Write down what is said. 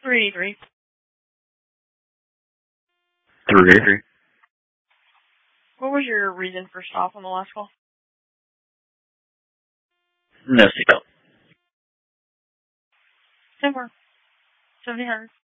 383. 383. What was your reason for stop on the last call? No seatbelt. 10-4. 70 Hz.